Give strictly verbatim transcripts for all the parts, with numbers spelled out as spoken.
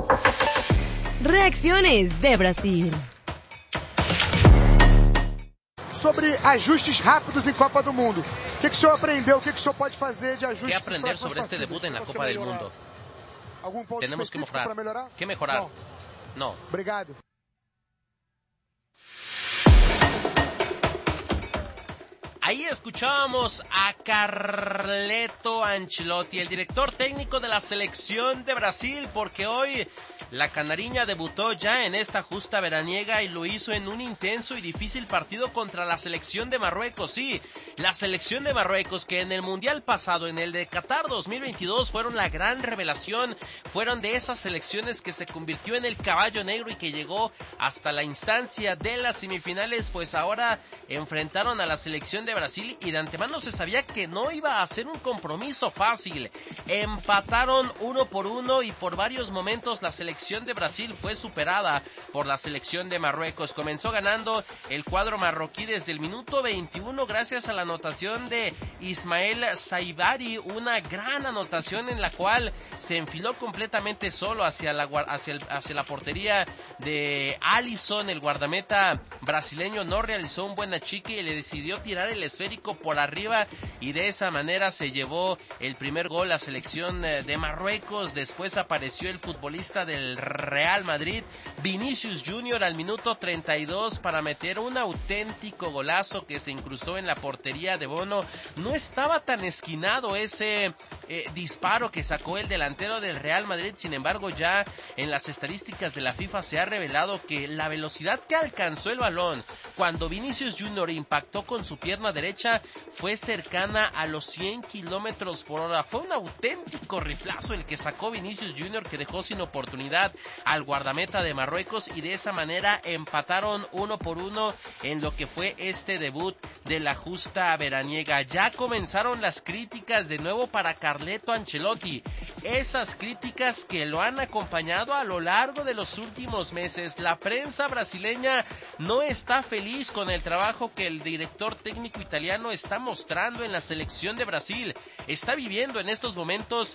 Reacciones de Brasil. Sobre ajustes rápidos em Copa do Mundo. O que, que o senhor aprendeu? O que, que o senhor pode fazer de ajustes? ¿Qué aprender sobre este debut en la Copa del Mundo? ¿Algún punto Tenemos que específico mejorar. para mejorar? ¿Qué mejorar? No. No. Obrigado. Ahí escuchábamos a Carleto Ancelotti, el director técnico de la selección de Brasil, porque hoy la canariña debutó ya en esta justa veraniega y lo hizo en un intenso y difícil partido contra la selección de Marruecos. Sí, la selección de Marruecos que en el Mundial pasado, en el de Qatar dos mil veintidós, fueron la gran revelación, fueron de esas selecciones que se convirtió en el caballo negro y que llegó hasta la instancia de las semifinales, pues ahora enfrentaron a la selección de Brasil y de antemano se sabía que no iba a ser un compromiso fácil. Empataron uno por uno y por varios momentos la selección de Brasil fue superada por la selección de Marruecos. Comenzó ganando el cuadro marroquí desde el minuto veintiuno gracias a la anotación de Ismael Saibari, una gran anotación en la cual se enfiló completamente solo hacia la, hacia el, hacia la portería de Alisson. El guardameta brasileño no realizó un buen achique y le decidió tirar el esférico por arriba y de esa manera se llevó el primer gol la selección de Marruecos. Después apareció el futbolista del Real Madrid, Vinicius Junior, al minuto treinta y dos para meter un auténtico golazo que se incrustó en la portería de Bono. No estaba tan esquinado ese eh, disparo que sacó el delantero del Real Madrid, sin embargo ya en las estadísticas de la FIFA se ha revelado que la velocidad que alcanzó el balón cuando Vinicius Junior impactó con su pierna derecha fue cercana a los cien kilómetros por hora. Fue un auténtico riflazo el que sacó Vinicius Junior, que dejó sin oportunidad al guardameta de Marruecos y de esa manera empataron uno por uno en lo que fue este debut de la justa veraniega. Ya comenzaron las críticas de nuevo para Carleto Ancelotti, esas críticas que lo han acompañado a lo largo de los últimos meses. La prensa brasileña no está feliz con el trabajo que el director técnico italiano está mostrando en la selección de Brasil. Está viviendo en estos momentos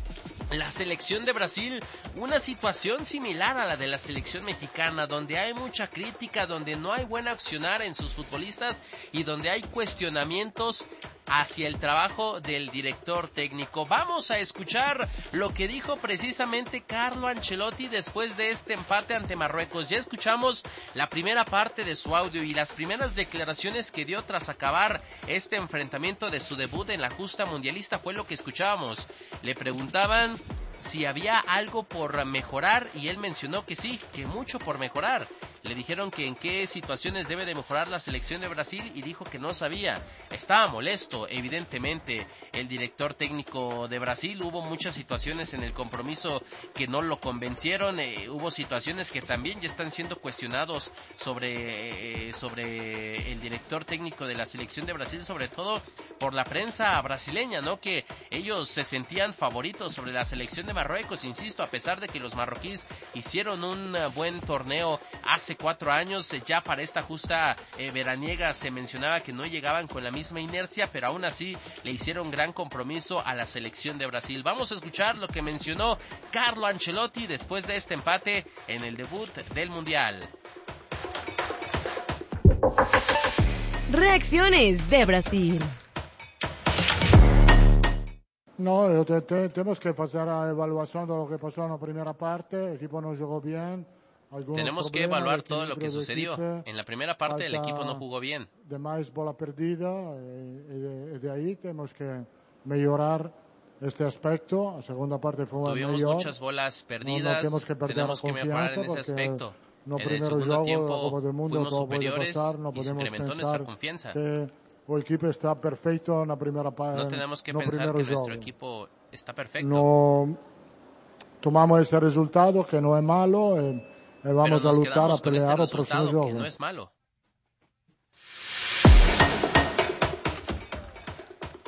la selección de Brasil una situación similar a la de la selección mexicana, donde hay mucha crítica, donde no hay buen accionar en sus futbolistas y donde hay cuestionamientos hacia el trabajo del director técnico. Vamos a escuchar lo que dijo precisamente Carlo Ancelotti después de este empate ante Marruecos. Ya escuchamos la primera parte de su audio y las primeras declaraciones que dio tras acabar este enfrentamiento de su debut en la justa mundialista fue lo que escuchábamos. Le preguntaban si había algo por mejorar y él mencionó que sí, que mucho por mejorar. Le dijeron que en qué situaciones debe de mejorar la selección de Brasil y dijo que no sabía. Estaba molesto, evidentemente, el director técnico de Brasil. Hubo muchas situaciones en el compromiso que no lo convencieron. Eh, hubo situaciones que también ya están siendo cuestionados sobre, eh, sobre el director técnico de la selección de Brasil, sobre todo por la prensa brasileña, ¿no? Que ellos se sentían favoritos sobre la selección de Marruecos, insisto, a pesar de que los marroquíes hicieron un buen torneo hace cuatro años, ya para esta justa eh, veraniega se mencionaba que no llegaban con la misma inercia, pero aún así le hicieron gran compromiso a la selección de Brasil. Vamos a escuchar lo que mencionó Carlo Ancelotti después de este empate en el debut del Mundial. Reacciones de Brasil. No, te, te, tenemos que hacer la evaluación de lo que pasó en la primera parte. El equipo no jugó bien. Tenemos que evaluar todo lo que sucedió. En la primera parte el equipo no jugó bien. De más bola perdida y de, de ahí tenemos que mejorar este aspecto. La segunda parte fue Tuvimos mejor. muchas bolas perdidas. No, no tenemos que perder tenemos la que mejorar en ese aspecto. No, en el segundo juego, tiempo del mundo, fuimos todo superiores pasar, no y se incrementó nuestra confianza. Que el equipo está perfecto en la primera parte. No tenemos que no pensar que nuestro juego. equipo está perfecto. No tomamos ese resultado que no es malo. Eh, Y vamos a luchar, a pelear el próximo juego. Que no es malo.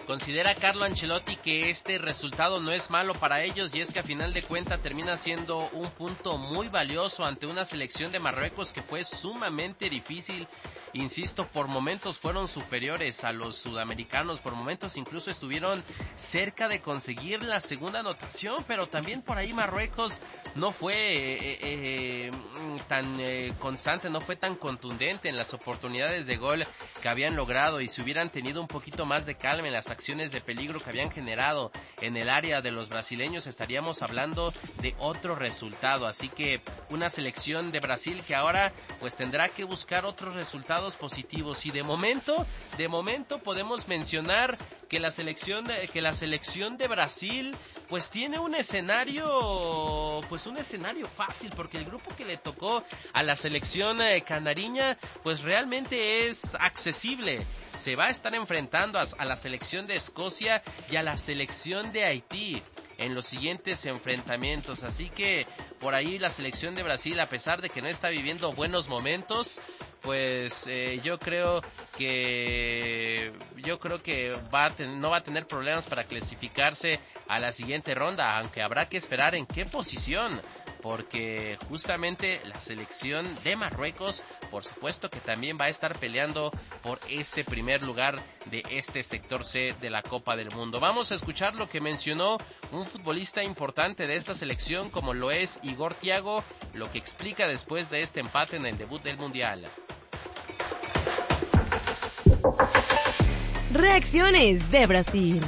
Considera Carlo Ancelotti que este resultado no es malo para ellos, y es que a final de cuentas termina siendo un punto muy valioso ante una selección de Marruecos que fue sumamente difícil. Insisto, por momentos fueron superiores a los sudamericanos, por momentos incluso estuvieron cerca de conseguir la segunda anotación, pero también por ahí Marruecos no fue eh, eh, tan eh, constante, no fue tan contundente en las oportunidades de gol que habían logrado, y si hubieran tenido un poquito más de calma en las acciones de peligro que habían generado en el área de los brasileños, estaríamos hablando de otro resultado. Así que una selección de Brasil que ahora pues tendrá que buscar otros resultados positivos, y de momento, de momento podemos mencionar que la selección de, que la selección de Brasil pues tiene un escenario, pues un escenario fácil, porque el grupo que le tocó a la selección eh, canariña pues realmente es accesible. Se va a estar enfrentando a, a la selección de Escocia y a la selección de Haití en los siguientes enfrentamientos, así que por ahí la selección de Brasil, a pesar de que no está viviendo buenos momentos, pues eh, yo creo que yo creo que va a ten, no va a tener problemas para clasificarse a la siguiente ronda, aunque habrá que esperar en qué posición, porque justamente la selección de Marruecos, por supuesto que también va a estar peleando por ese primer lugar de este sector C de la Copa del Mundo. Vamos a escuchar lo que mencionó un futbolista importante de esta selección, como lo es Igor Thiago, lo que explica después de este empate en el debut del Mundial. Reacciones de Brasil.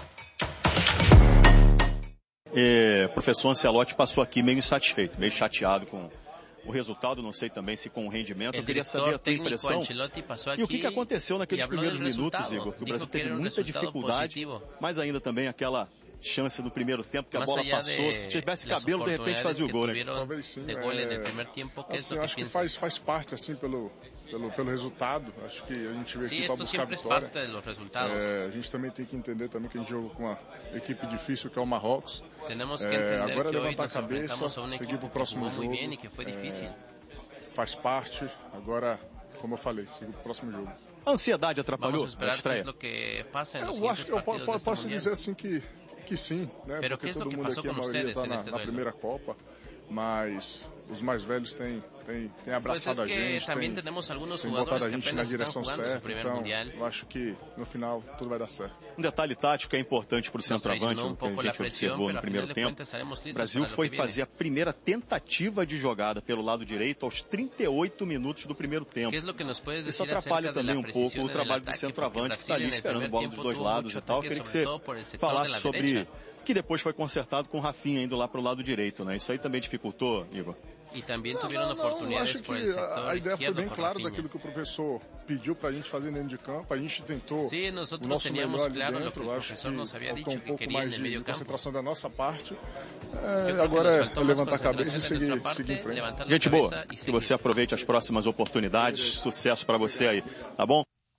É, o professor Ancelotti passou aqui meio insatisfeito, meio chateado com o resultado, não sei também se com o rendimento. Eu queria saber a tua impressão e o que, que aconteceu naqueles primeiros minutos, Igor, que o Brasil teve muita dificuldade, mas ainda também aquela chance no primeiro tempo que a bola passou, se tivesse cabelo de repente fazia o gol, né? Talvez sim, é, assim, acho que faz, faz parte assim pelo, pelo, pelo resultado, acho que a gente veio aqui para buscar a vitória. É, a gente também tem que entender também que a gente jogou com uma equipe difícil que é o Marrocos. É, agora é levantar a cabeça, seguir para o próximo jogo, é, faz parte, agora, como eu falei, seguir para o próximo jogo. A ansiedade atrapalhou a estreia? Eu acho que eu posso dizer assim que que sim, né? Pero porque todo mundo aqui, a maioria está na, na primeira Copa, mas os mais velhos têm, têm, têm abraçado pues es a gente, têm, têm botado a gente na direção certa, então eu acho que no final tudo vai dar certo. Um detalhe tático é importante para o centroavante, um que a gente observou no primeiro tempo. O Brasil foi fazer a primeira tentativa de jogada pelo lado direito aos trinta e oito minutos do primeiro tempo. Isso atrapalha também um pouco o trabalho do centroavante, que está ali esperando bola dos dois lados e tal. Eu queria que você falasse sobre que depois foi consertado com o Rafinha indo lá para o lado direito, né? Isso aí também dificultou, Igor? E também tiveram oportunidades por el sector a ideia foi bem clara daquilo que o professor pediu para a gente fazer dentro de campo. A gente tentou sí, o nosso melhor ali claro dentro. Acho que faltou um pouco mais de concentração campo. da nossa parte. É, agora é levantar a cabeça e seguir, seguir em frente. Gente boa, que você aproveite as próximas oportunidades. Sucesso para você aí, tá bom?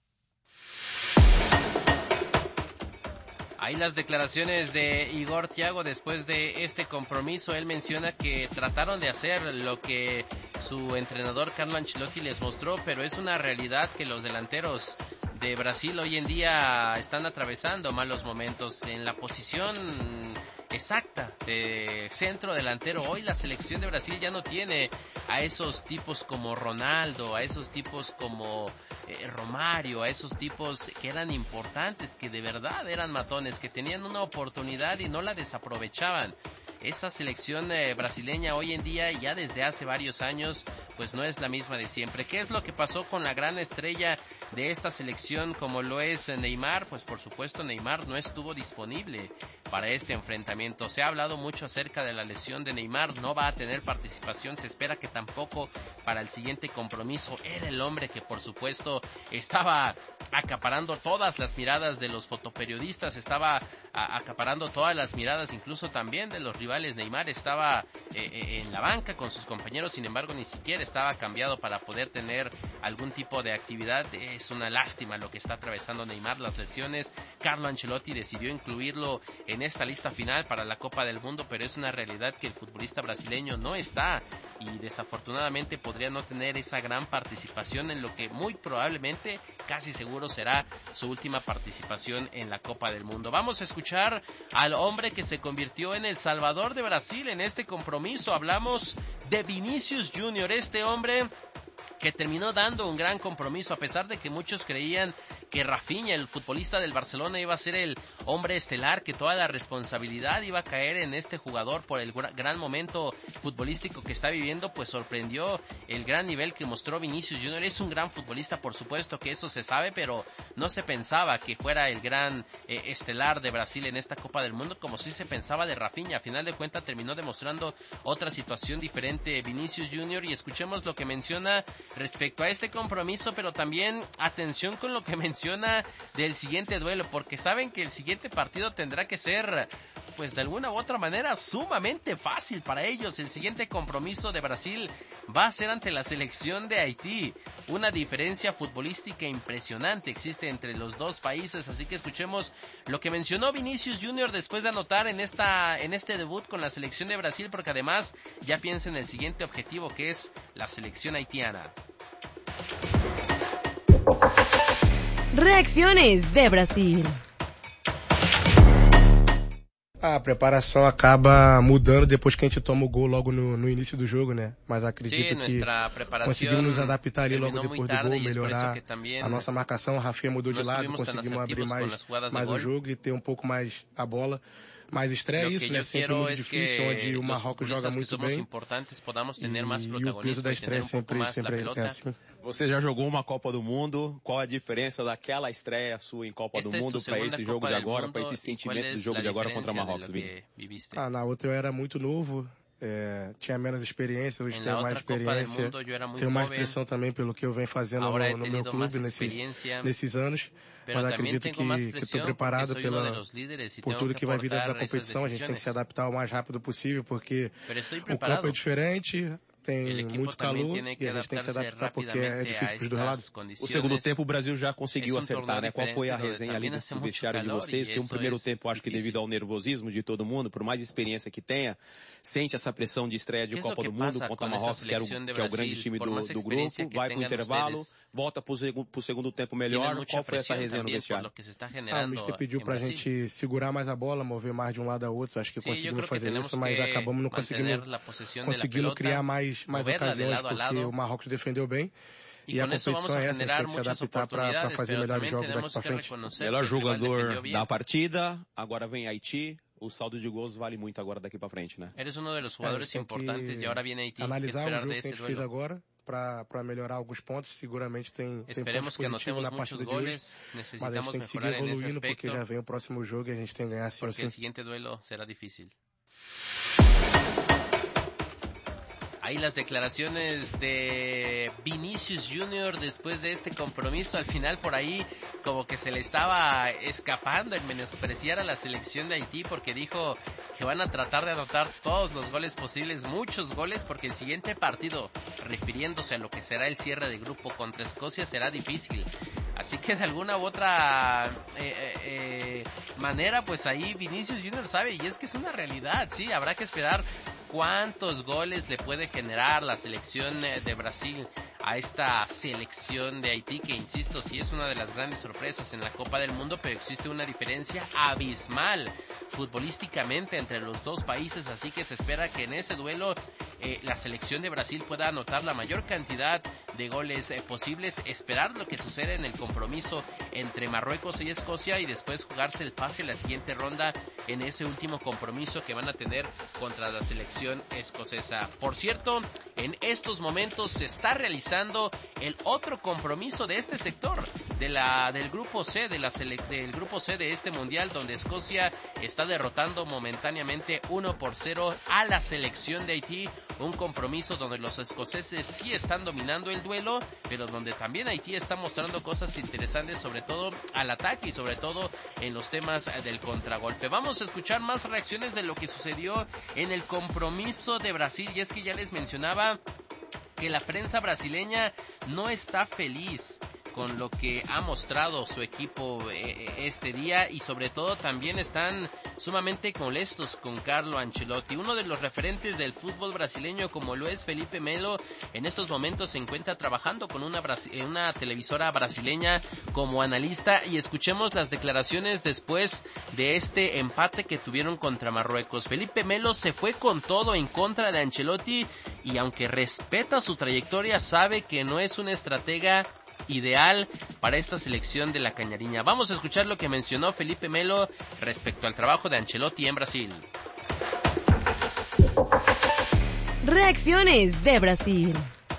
Ahí las declaraciones de Igor Thiago después de este compromiso. Él menciona que trataron de hacer lo que su entrenador Carlo Ancelotti les mostró, pero es una realidad que los delanteros de Brasil hoy en día están atravesando malos momentos en la posición exacta de centro delantero. Hoy la selección de Brasil ya no tiene a esos tipos como Ronaldo, a esos tipos como eh, Romario, a esos tipos que eran importantes, que de verdad eran matones, que tenían una oportunidad y no la desaprovechaban. Esa selección eh, brasileña hoy en día, ya desde hace varios años, pues no es la misma de siempre. ¿Qué es lo que pasó con la gran estrella de esta selección como lo es Neymar? Pues por supuesto Neymar no estuvo disponible para este enfrentamiento. Se ha hablado mucho acerca de la lesión de Neymar, no va a tener participación, se espera que tampoco para el siguiente compromiso. Era el hombre que por supuesto estaba acaparando todas las miradas de los fotoperiodistas, estaba a, acaparando todas las miradas incluso también de los rivales. Neymar estaba eh, eh, en la banca con sus compañeros, sin embargo ni siquiera estaba cambiado para poder tener algún tipo de actividad. Es una lástima lo que está atravesando Neymar, las lesiones. Carlo Ancelotti decidió incluirlo en esta lista final para la Copa del Mundo, pero es una realidad que el futbolista brasileño no está y desafortunadamente podría no tener esa gran participación en lo que muy probablemente casi seguro será su última participación en la Copa del Mundo. Vamos a escuchar al hombre que se convirtió en el salvador de Brasil en este compromiso. Hablamos de Vinícius Junior, este hombre que terminó dando un gran compromiso, a pesar de que muchos creían que Rafinha, el futbolista del Barcelona, iba a ser el hombre estelar, que toda la responsabilidad iba a caer en este jugador por el gran momento futbolístico que está viviendo. Pues sorprendió el gran nivel que mostró Vinícius Junior. Es un gran futbolista, por supuesto que eso se sabe, pero no se pensaba que fuera el gran eh, estelar de Brasil en esta Copa del Mundo, como si se pensaba de Rafinha. A final de cuentas terminó demostrando otra situación diferente Vinícius Junior, y escuchemos lo que menciona respecto a este compromiso, pero también atención con lo que menciona del siguiente duelo, porque saben que el siguiente partido tendrá que ser, pues de alguna u otra manera, sumamente fácil para ellos. El siguiente compromiso de Brasil va a ser ante la selección de Haití. Una diferencia futbolística impresionante existe entre los dos países, así que escuchemos lo que mencionó Vinícius Junior después de anotar en esta en este debut con la selección de Brasil, porque además ya piensa en el siguiente objetivo, que es la selección haitiana. Reacciones de Brasil. A preparação acaba mudando depois que a gente toma o gol logo no, no início do jogo, né? Mas acredito sí, que conseguimos nos adaptar ali logo depois do gol, melhorar a nossa marcação. A Rafinha mudou de lado, conseguimos abrir mais, mais o jogo e ter um pouco mais a bola. Mais estreia, isso, né? Sempre muito difícil, onde o Marrocos joga muito bem. E o peso da estreia sempre, sempre é assim. Você já jogou uma Copa do Mundo? Qual a diferença daquela estreia sua em Copa do Mundo para esse jogo de agora, para esse sentimento do jogo de agora contra Marrocos, Vini? Ah, na outra eu era muito novo. É, tinha menos experiência, hoje tenho mais experiência, tenho mais pressão também pelo que eu venho fazendo no, no meu clube nesses, nesses anos, mas acredito que estou preparado pela, por tudo que vai vir da competição. A gente tem que se adaptar o mais rápido possível, porque o campo é diferente, tem muito calor e a gente tem que se adaptar porque é difícil para os dois lados. O segundo tempo o Brasil já conseguiu acertar, né? Qual foi a resenha ali do vestiário de vocês? Tem um primeiro tempo, acho que devido ao nervosismo de todo mundo, por mais experiência que tenha, sente essa pressão de estreia de Copa do Mundo contra Marrocos, que, era o, que é o grande time do, do grupo, vai para o intervalo, volta para o segundo tempo melhor. Qual foi essa resenha no vestiário? Ah, o mister pediu para a gente segurar mais a bola, mover mais de um lado a outro, acho que conseguimos fazer isso, mas acabamos não conseguindo, conseguindo criar mais mais ocasiões, porque o Marrocos defendeu bem. E, e a competição é essa, a gente tem que se adaptar para fazer melhores jogos daqui para frente. Melhor jogador da partida, agora vem Haiti. O saldo de gols vale muito agora daqui para frente, né? Eres um dos jogadores é, importantes e agora vem Haiti. Analisar o jogo que a gente fez agora para melhorar alguns pontos, seguramente tem, tem pontos positivos na partida de hoje, mas a gente tem que seguir evoluindo porque já vem o próximo jogo e a gente tem que ganhar sim ou sim. Porque o seguinte duelo será difícil. Ahí las declaraciones de Vinícius Junior después de este compromiso. Al final por ahí como que se le estaba escapando el menospreciar a la selección de Haití, porque dijo que van a tratar de anotar todos los goles posibles, muchos goles, porque el siguiente partido, refiriéndose a lo que será el cierre de grupo contra Escocia, será difícil. Así que de alguna u otra eh, eh, manera, pues ahí Vinícius Junior sabe, y es que es una realidad, sí, habrá que esperar cuántos goles le puede generar la selección de Brasil a esta selección de Haití, que insisto, sí es una de las grandes sorpresas en la Copa del Mundo, pero existe una diferencia abismal futbolísticamente entre los dos países, así que se espera que en ese duelo eh, la selección de Brasil pueda anotar la mayor cantidad de goles eh, posibles, esperar lo que sucede en el compromiso entre Marruecos y Escocia y después jugarse el pase a la siguiente ronda en ese último compromiso que van a tener contra la selección escocesa. Por cierto, en estos momentos se está realizando el otro compromiso de este sector de la del grupo C de la sele, del grupo C de este mundial, donde Escocia está derrotando momentáneamente uno por cero a la selección de Haití, un compromiso donde los escoceses sí están dominando el duelo, pero donde también Haití está mostrando cosas interesantes, sobre todo al ataque y sobre todo en los temas del contragolpe. Vamos a escuchar más reacciones de lo que sucedió en el compromiso de Brasil, y es que ya les mencionaba que la prensa brasileña no está feliz con lo que ha mostrado su equipo eh, este día, y sobre todo también están sumamente molestos con Carlo Ancelotti. Uno de los referentes del fútbol brasileño, como lo es Felipe Melo, en estos momentos se encuentra trabajando con una, una televisora brasileña como analista, y escuchemos las declaraciones después de este empate que tuvieron contra Marruecos. Felipe Melo se fue con todo en contra de Ancelotti, y aunque respeta su trayectoria, sabe que no es un estratega ideal para esta selección de la Cañariña. Vamos a escuchar lo que mencionó Felipe Melo respecto al trabajo de Ancelotti en Brasil. Reacciones de Brasil.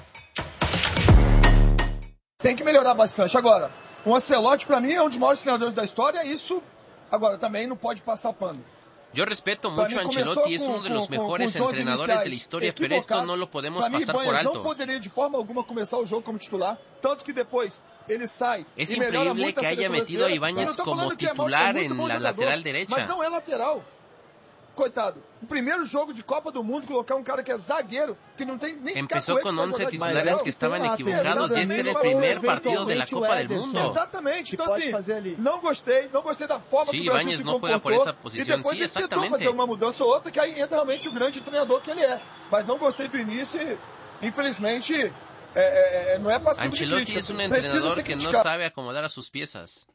Tem que melhorar bastante. Agora, o Ancelotti, para mim, é um dos maiores treinadores da história. Isso, agora, também não pode passar pano. Yo respeto mucho a Ancelotti, es uno de los mejores entrenadores de la historia, pero esto no lo podemos pasar por alto. Não poderia de forma alguma começar o jogo como titular, tanto que depois ele sai. Es increíble que haya metido a Ibáñez como titular en la lateral derecha. Mas não é lateral. Coitado, o primeiro jogo de Copa do Mundo, colocar um cara que é zagueiro, que não tem nem Empezó con once titulares que estaban equivocados, y este era el primer partido de la Copa del Mundo. Exatamente, então assim, não gostei, não gostei da forma sí, que o Brasil se comportou, e depois sí, ele tentou fazer uma mudança ou outra, que aí entra realmente o grande treinador que ele é. Mas não gostei do início e, infelizmente, é, é, não é passivo de crítica. Ancelotti es un entrenador que no sabe acomodar a sus piezas.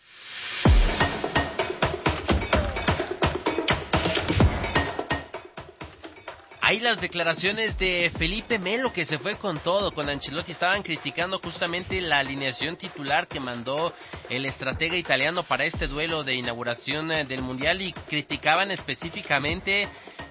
Ahí las declaraciones de Felipe Melo, que se fue con todo, con Ancelotti. Estaban criticando justamente la alineación titular que mandó el estratega italiano para este duelo de inauguración del Mundial, y criticaban específicamente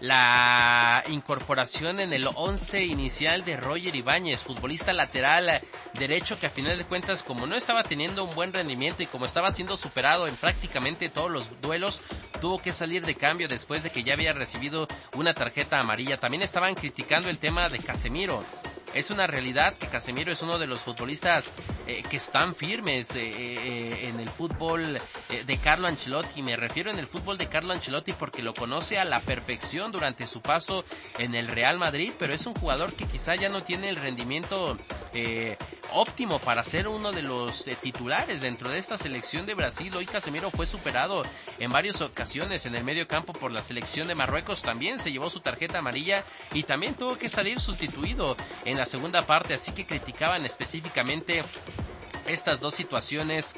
la incorporación en el once inicial de Roger Ibáñez, futbolista lateral derecho, que a final de cuentas, como no estaba teniendo un buen rendimiento y como estaba siendo superado en prácticamente todos los duelos, tuvo que salir de cambio después de que ya había recibido una tarjeta amarilla. También estaban criticando el tema de Casemiro. Es una realidad que Casemiro es uno de los futbolistas eh, que están firmes eh, eh, en el fútbol eh, de Carlo Ancelotti. Me refiero en el fútbol de Carlo Ancelotti porque lo conoce a la perfección durante su paso en el Real Madrid, pero es un jugador que quizá ya no tiene el rendimiento eh, óptimo para ser uno de los eh, titulares dentro de esta selección de Brasil. Hoy Casemiro fue superado en varias ocasiones en el medio campo por la selección de Marruecos. También se llevó su tarjeta amarilla y también tuvo que salir sustituido en la segunda parte, así que criticaban específicamente estas dos situaciones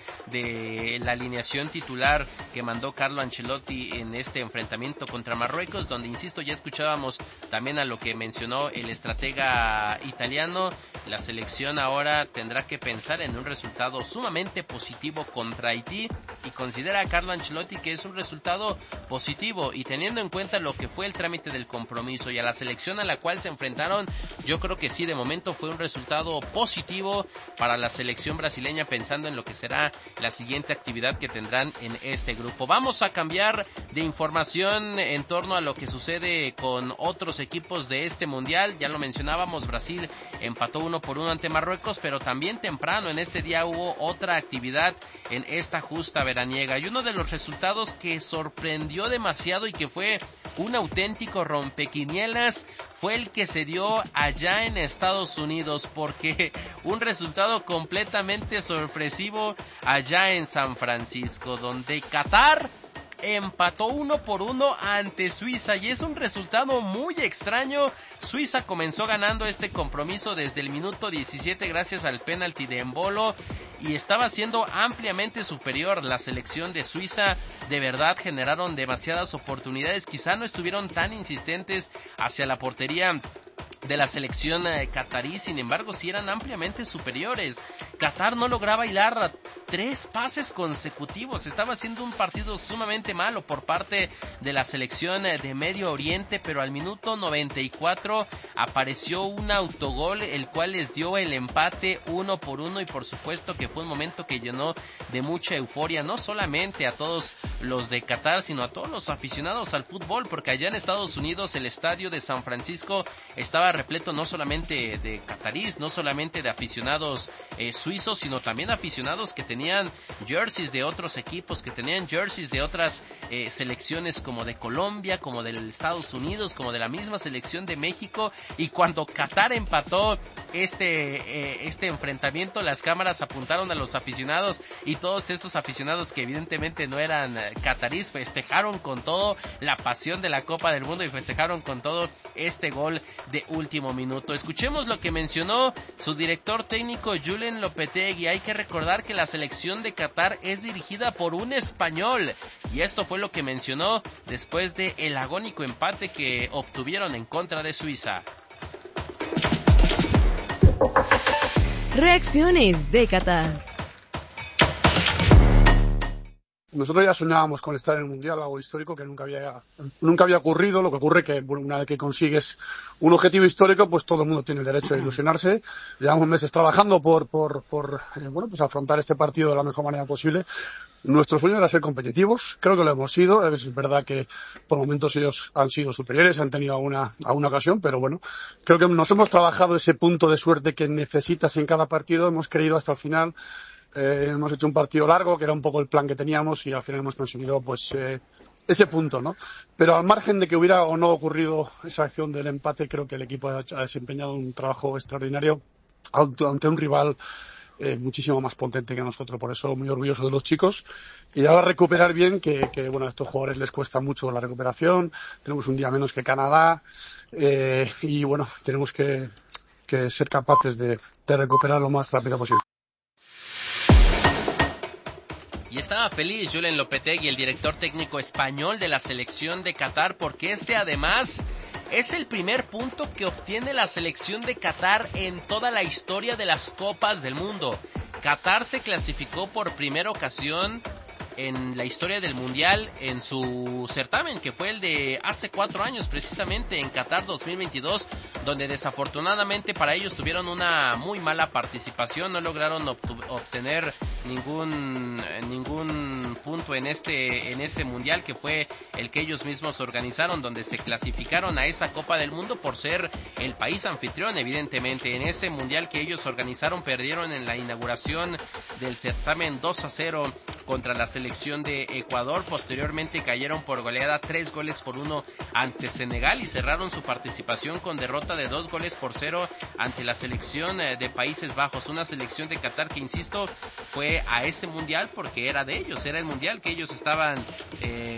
de la alineación titular que mandó Carlo Ancelotti en este enfrentamiento contra Marruecos, donde, insisto, ya escuchábamos también a lo que mencionó el estratega italiano. La selección ahora tendrá que pensar en un resultado sumamente positivo contra Haití, y considera a Carlo Ancelotti que es un resultado positivo, y teniendo en cuenta lo que fue el trámite del compromiso y a la selección a la cual se enfrentaron, yo creo que sí, de momento fue un resultado positivo para la selección brasileña, pensando en lo que será la siguiente actividad que tendrán en este grupo. Vamos a cambiar de información en torno a lo que sucede con otros equipos de este mundial. Ya lo mencionábamos, Brasil empató uno por uno ante Marruecos, pero también temprano en este día hubo otra actividad en esta justa veraniega, y uno de los resultados que sorprendió demasiado y que fue un auténtico rompequinielas fue el que se dio allá en Estados Unidos, porque un resultado completamente sorpresivo allá en San Francisco, donde Qatar empató uno por uno ante Suiza, y es un resultado muy extraño. Suiza comenzó ganando este compromiso desde el minuto diecisiete gracias al penalti de Embolo, y estaba siendo ampliamente superior la selección de Suiza. De verdad generaron demasiadas oportunidades, quizá no estuvieron tan insistentes hacia la portería de la selección eh, catarí, sin embargo sí eran ampliamente superiores. Qatar no lograba hilar tres pases consecutivos, estaba siendo un partido sumamente malo por parte de la selección eh, de Medio Oriente, pero al minuto noventa y cuatro apareció un autogol, el cual les dio el empate uno por uno, y por supuesto que fue un momento que llenó de mucha euforia, no solamente a todos los de Qatar, sino a todos los aficionados al fútbol, porque allá en Estados Unidos el estadio de San Francisco estaba repleto no solamente de catarís, no solamente de aficionados eh, suizos, sino también aficionados que tenían tenían jerseys de otros equipos, que tenían jerseys de otras eh, selecciones como de Colombia, como de Estados Unidos, como de la misma selección de México, y cuando Qatar empató este eh, este enfrentamiento, las cámaras apuntaron a los aficionados, y todos estos aficionados que evidentemente no eran eh, catarís festejaron con todo la pasión de la Copa del Mundo y festejaron con todo este gol de último minuto. Escuchemos lo que mencionó su director técnico Julen Lopetegui. Hay que recordar que la selección de Qatar es dirigida por un español, y esto fue lo que mencionó después de el agónico empate que obtuvieron en contra de Suiza. Reacciones de Qatar. Nosotros ya soñábamos con estar en el Mundial, algo histórico que nunca había nunca había ocurrido. Lo que ocurre que bueno, una vez que consigues un objetivo histórico, pues todo el mundo tiene el derecho a ilusionarse. Llevamos meses trabajando por por por eh, bueno, pues afrontar este partido de la mejor manera posible. Nuestro sueño era ser competitivos, creo que lo hemos sido. Es verdad que por momentos ellos han sido superiores, han tenido alguna, alguna ocasión, pero bueno, creo que nos hemos trabajado ese punto de suerte que necesitas en cada partido, hemos creído hasta el final. Eh, hemos hecho un partido largo, que era un poco el plan que teníamos, y al final hemos conseguido pues eh, ese punto, ¿no? Pero al margen de que hubiera o no ocurrido esa acción del empate, creo que el equipo ha, ha desempeñado un trabajo extraordinario ante, ante un rival eh, muchísimo más potente que nosotros. Por eso muy orgulloso de los chicos, y ahora recuperar bien, que, que bueno, a estos jugadores les cuesta mucho la recuperación. Tenemos un día menos que Canadá, eh, y bueno, tenemos que, que ser capaces de, de recuperar lo más rápido posible. Y estaba feliz Julen Lopetegui, el director técnico español de la selección de Qatar, porque este además es el primer punto que obtiene la selección de Qatar en toda la historia de las Copas del Mundo. Qatar se clasificó por primera ocasión en la historia del Mundial en su certamen, que fue el de hace cuatro años, precisamente en Qatar dos mil veintidós, donde desafortunadamente para ellos tuvieron una muy mala participación, no lograron obtu- obtener ningún ningún punto en este en ese Mundial, que fue el que ellos mismos organizaron, donde se clasificaron a esa Copa del Mundo por ser el país anfitrión. Evidentemente, en ese Mundial que ellos organizaron, perdieron en la inauguración del certamen dos a cero contra la selección de Ecuador. Posteriormente cayeron por goleada tres goles por uno ante Senegal, y cerraron su participación con derrota de dos goles por cero ante la selección de Países Bajos, una selección de Qatar que, insisto, fue a ese Mundial porque era de ellos, era el Mundial que ellos estaban eh,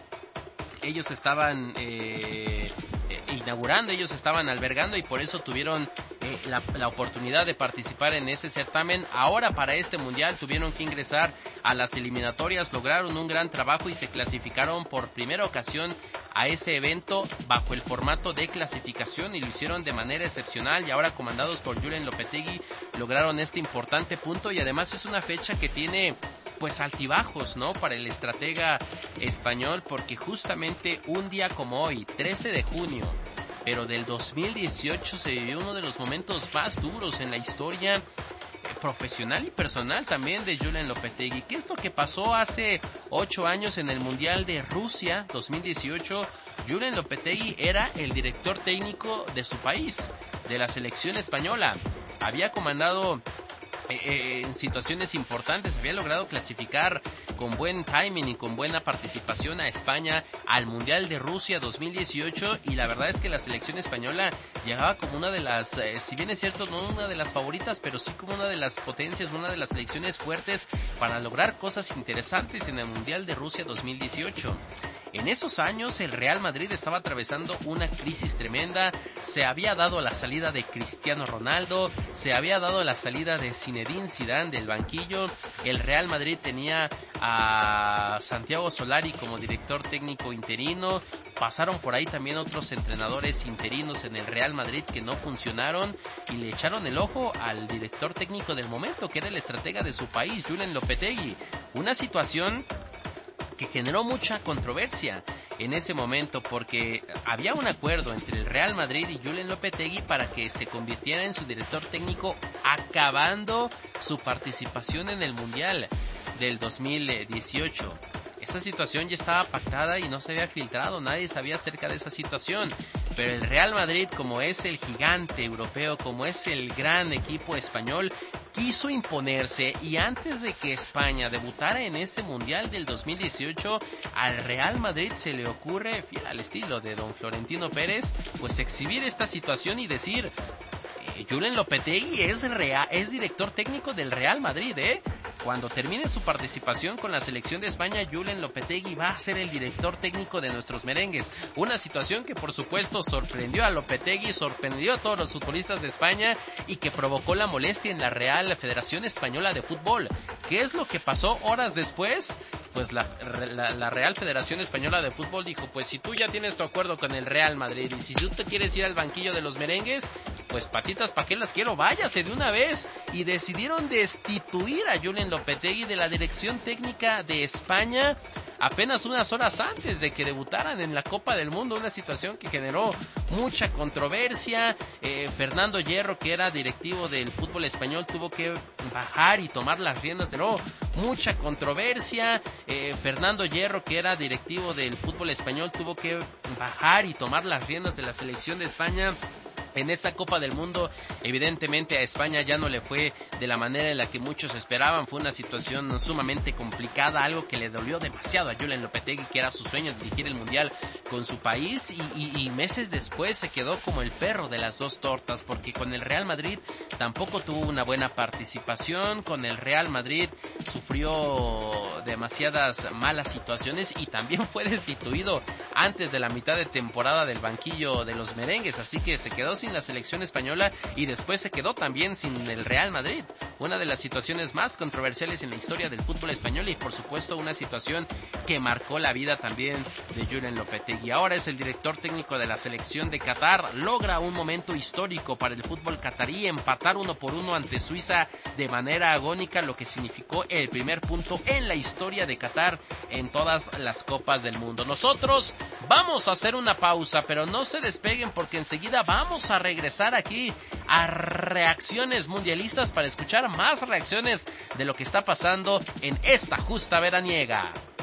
ellos estaban eh, inaugurando, ellos estaban albergando, y por eso tuvieron eh, la, la oportunidad de participar en ese certamen. Ahora para este Mundial tuvieron que ingresar a las eliminatorias, lograron un gran trabajo y se clasificaron por primera ocasión a ese evento bajo el formato de clasificación, y lo hicieron de manera excepcional, y ahora comandados por Julen Lopetegui lograron este importante punto. Y además es una fecha que tiene pues altibajos, ¿no?, para el estratega español, porque justamente un día como hoy, trece de junio, pero del dos mil dieciocho, se vivió uno de los momentos más duros en la historia profesional y personal también de Julen Lopetegui. ¿Qué es lo que pasó hace ocho años en el Mundial de Rusia dos mil dieciocho? Julen Lopetegui era el director técnico de su país, de la selección española. Había comandado Eh, en situaciones importantes, había logrado clasificar con buen timing y con buena participación a España al Mundial de Rusia dos mil dieciocho, y la verdad es que la selección española llegaba como una de las, eh, si bien es cierto, no una de las favoritas, pero sí como una de las potencias, una de las selecciones fuertes para lograr cosas interesantes en el Mundial de Rusia dos mil dieciocho. En esos años el Real Madrid estaba atravesando una crisis tremenda. Se había dado la salida de Cristiano Ronaldo, se había dado la salida de Zinedine Zidane del banquillo. El Real Madrid tenía a Santiago Solari como director técnico interino. Pasaron por ahí también otros entrenadores interinos en el Real Madrid que no funcionaron, y le echaron el ojo al director técnico del momento, que era el estratega de su país, Julen Lopetegui. Una situación que generó mucha controversia en ese momento, porque había un acuerdo entre el Real Madrid y Julen Lopetegui para que se convirtiera en su director técnico, acabando su participación en el Mundial del dos mil dieciocho. Esa situación ya estaba pactada y no se había filtrado, nadie sabía acerca de esa situación, pero el Real Madrid, como es el gigante europeo, como es el gran equipo español, quiso imponerse, y antes de que España debutara en ese Mundial del dos mil dieciocho, al Real Madrid se le ocurre, fiel al estilo de don Florentino Pérez, pues exhibir esta situación y decir, eh, Julen Lopetegui es, rea- es director técnico del Real Madrid, ¿eh? Cuando termine su participación con la selección de España, Julen Lopetegui va a ser el director técnico de nuestros merengues. Una situación que por supuesto sorprendió a Lopetegui, sorprendió a todos los futbolistas de España y que provocó la molestia en la Real Federación Española de Fútbol. ¿Qué es lo que pasó horas después? Pues la, la, la Real Federación Española de Fútbol dijo, pues si tú ya tienes tu acuerdo con el Real Madrid y si tú te quieres ir al banquillo de los merengues, pues patitas, ¿pa' qué las quiero? Váyase de una vez. Y decidieron destituir a Julen Lopetegui de la dirección técnica de España apenas unas horas antes de que debutaran en la Copa del Mundo, una situación que generó mucha controversia. eh, Fernando Hierro, que era directivo del fútbol español, tuvo que bajar y tomar las riendas, generó mucha controversia. eh, Fernando Hierro, que era directivo del fútbol español, tuvo que bajar y tomar las riendas de la selección de España. En esta Copa del Mundo, evidentemente a España ya no le fue de la manera en la que muchos esperaban. Fue una situación sumamente complicada, algo que le dolió demasiado a Julen Lopetegui, que era su sueño dirigir el Mundial con su país, y, y, y meses después se quedó como el perro de las dos tortas, porque con el Real Madrid tampoco tuvo una buena participación. Con el Real Madrid sufrió demasiadas malas situaciones y también fue destituido antes de la mitad de temporada del banquillo de los merengues, así que se quedó sin la selección española y después se quedó también sin el Real Madrid. Una de las situaciones más controversiales en la historia del fútbol español y por supuesto una situación que marcó la vida también de Julen Lopetegui. Ahora es el director técnico de la selección de Qatar. Logra un momento histórico para el fútbol qatarí, empatar uno por uno ante Suiza de manera agónica, lo que significó el primer punto en la historia de Qatar en todas las copas del mundo. Nosotros vamos a hacer una pausa, pero no se despeguen porque enseguida vamos a regresar aquí a Reacciones Mundialistas para escuchar más reacciones de lo que está pasando en esta justa veraniega.